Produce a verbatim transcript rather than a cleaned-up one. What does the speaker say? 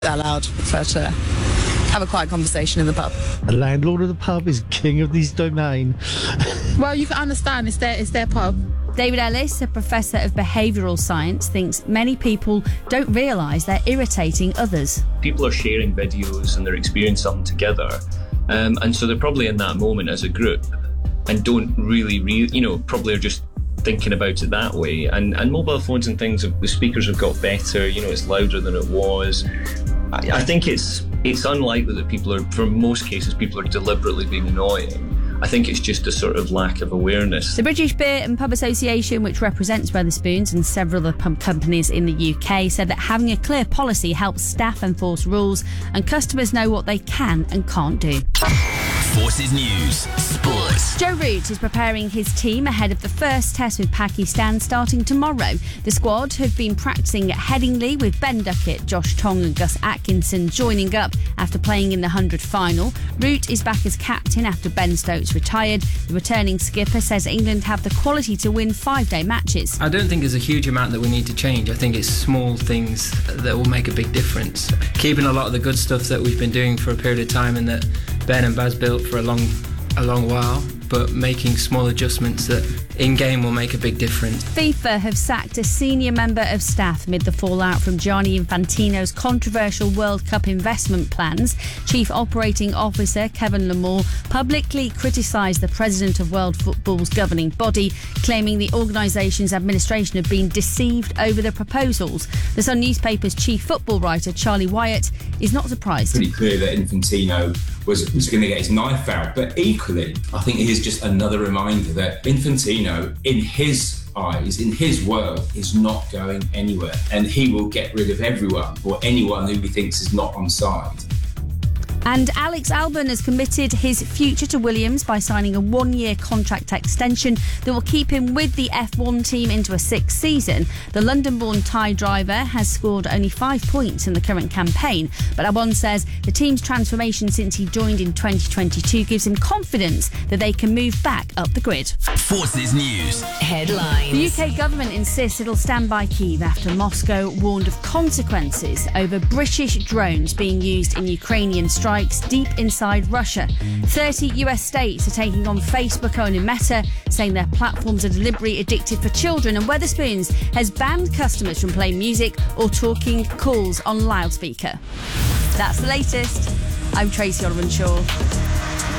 That loud, prefer to have a quiet conversation in the pub. The landlord of the pub is king of this domain. Well, you can understand, it's their, it's their pub. David Ellis, a professor of behavioural science, thinks many people don't realise they're irritating others. People are sharing videos and they're experiencing something together, um, and so they're probably in that moment as a group and don't really, re- you know, probably are just thinking about it that way. And, and mobile phones and things, the speakers have got better, you know, it's louder than it was. I, I think it's it's unlikely that people are, for most cases, people are deliberately being annoying. I think it's just a sort of lack of awareness. The British Beer and Pub Association, which represents Wetherspoons and several other pub companies in the U K, said that having a clear policy helps staff enforce rules and customers know what they can and can't do. Forces News Sports. Joe Root is preparing his team ahead of the first test with Pakistan starting tomorrow. The squad have been practicing at Headingley with Ben Duckett, Josh Tong and Gus Atkinson joining up after playing in the one hundred final. Root is back as captain after Ben Stokes retired. The returning skipper says England have the quality to win five-day matches. I don't think there's a huge amount that we need to change. I think it's small things that will make a big difference. Keeping a lot of the good stuff that we've been doing for a period of time and that Ben and Baz built for a long a long while, but making small adjustments that in-game will make a big difference. FIFA have sacked a senior member of staff amid the fallout from Gianni Infantino's controversial World Cup investment plans. Chief Operating Officer Kevin Lamore publicly criticised the president of World Football's governing body, claiming the organisation's administration had been deceived over the proposals. The Sun newspaper's chief football writer Charlie Wyatt is not surprised. Pretty clear that Infantino was, was going to get his knife out, but equally I think it is just another reminder that Infantino, in his eyes, in his world, is not going anywhere, and he will get rid of everyone or anyone who he thinks is not on side. And Alex Albon has committed his future to Williams by signing a one-year contract extension that will keep him with the F one team into a sixth season. The London-born Thai driver has scored only five points in the current campaign, but Albon says the team's transformation since he joined in twenty twenty-two gives him confidence that they can move back up the grid. Forces News Headlines. The U K government insists it'll stand by Kyiv after Moscow warned of consequences over British drones being used in Ukrainian strikes deep inside Russia. thirty U S states are taking on Facebook owner Meta, saying their platforms are deliberately addictive for children, and Wetherspoons has banned customers from playing music or talking calls on loudspeaker. That's the latest. I'm Tracy Oliver Shaw.